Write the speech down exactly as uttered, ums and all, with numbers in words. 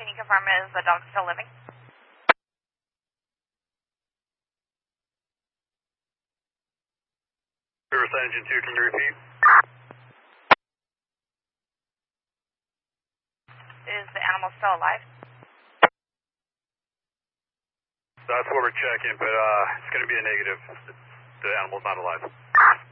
you confirm is the dog still living? Riverside Engine two, can you repeat? Is the animal still alive? That's what we're checking, but uh, it's going to be a negative. The animal's not alive.